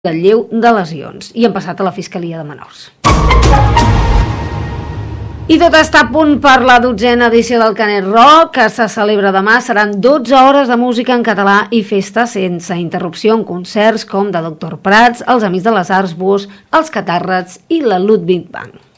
del lleu de lesions i han passat a la Fiscalia de Menors. I tot està a punt per la 12a edició del Canet Rock, que se celebra demà. Seran 12 hores de música en català i festa sense interrupció, en concerts com de Dr. Prats, els Amics de les Arts, Bus, els Catàrrats i la Ludwig Band.